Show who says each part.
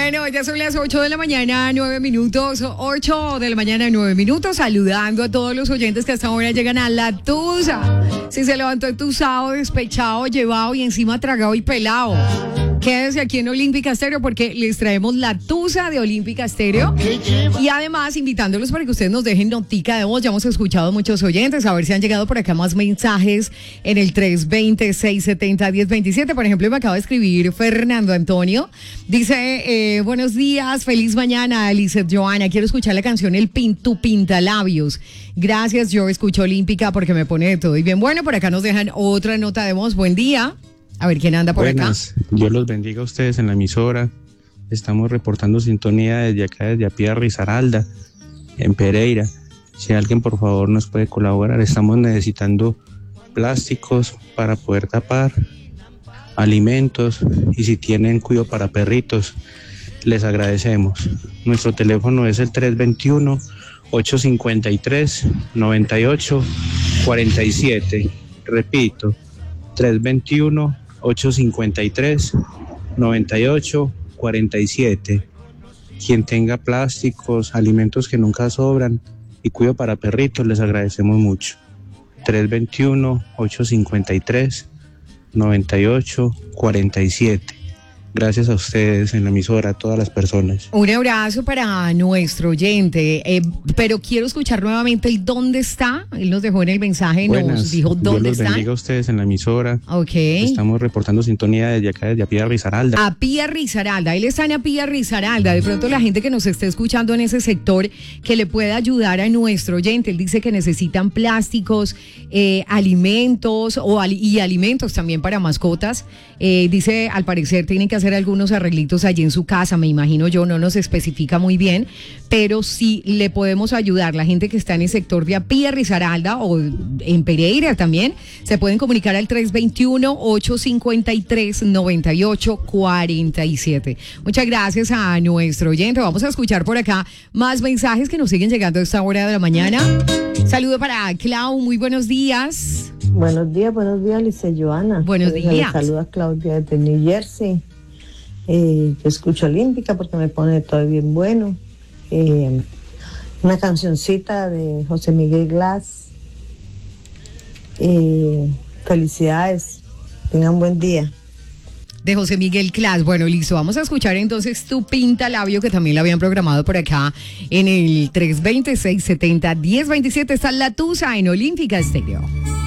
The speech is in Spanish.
Speaker 1: Bueno, ya son las 8 de la mañana, 9 minutos. 8 de la mañana, 9 minutos. Saludando a todos los oyentes que hasta ahora llegan a La Tusa. Si se levantó entusado, despechado, llevado y encima tragado y pelado, quédese aquí en Olímpica Estéreo porque les traemos La Tusa de Olímpica Estéreo. Y además invitándolos para que ustedes nos dejen notica de voz. Ya hemos escuchado muchos oyentes. A ver si han llegado por acá más mensajes en el 320-670-1027. Por ejemplo, me acaba de escribir Fernando Antonio. Dice, buenos días, feliz mañana, Lizeth Joana. Quiero escuchar la canción El Tu Pintalabios. Gracias, yo escucho Olímpica porque me pone de todo. Y bien, bueno, por acá nos dejan otra nota de voz. Buen día. A ver quién anda por
Speaker 2: Buenas.
Speaker 1: acá.
Speaker 2: Dios los bendiga a ustedes en la emisora. Estamos reportando sintonía desde acá, desde Apia Risaralda, en Pereira. Si alguien por favor nos puede colaborar, estamos necesitando plásticos para poder tapar, alimentos y si tienen cuido para perritos, les agradecemos. Nuestro teléfono es el 321-853-9847. Repito, 321-853-9847. Quien tenga plásticos, alimentos que nunca sobran y cuido para perritos, les agradecemos mucho. 321-853-9847. Gracias a ustedes en la emisora, a todas las personas.
Speaker 1: Un abrazo para nuestro oyente, pero quiero escuchar nuevamente el dónde está. Él nos dejó en el mensaje,
Speaker 2: Buenas.
Speaker 1: nos dijo dónde
Speaker 2: Dios los
Speaker 1: está.
Speaker 2: bendiga a ustedes en la emisora.
Speaker 1: Ok.
Speaker 2: Estamos reportando sintonía desde acá, desde Apia Risaralda.
Speaker 1: Apia Risaralda, él está en Apia Risaralda. De pronto la gente que nos esté escuchando en ese sector que le pueda ayudar a nuestro oyente. Él dice que necesitan plásticos, alimentos y alimentos también para mascotas. Dice, al parecer tienen que hacer algunos arreglitos allí en su casa, me imagino yo, no nos especifica muy bien, pero sí le podemos ayudar. La gente que está en el sector de Apia Risaralda o en Pereira también, se pueden comunicar al 321-853-9847. Muchas gracias a nuestro oyente. Vamos a escuchar por acá más mensajes que nos siguen llegando a esta hora de la mañana. Saludo para Clau, muy buenos días.
Speaker 3: Buenos días, Lizeth Joana.
Speaker 1: Buenos días.
Speaker 3: Saluda Claudia desde New Jersey. Yo escucho Olímpica porque me pone todo bien bueno. Una cancioncita de José Miguel Glass. Felicidades, tengan buen día.
Speaker 1: De José Miguel Glass. Bueno, listo, vamos a escuchar entonces Tu Pintalabio, que también la habían programado por acá en el 320-670-1027. Está La Tusa en Olímpica Estéreo.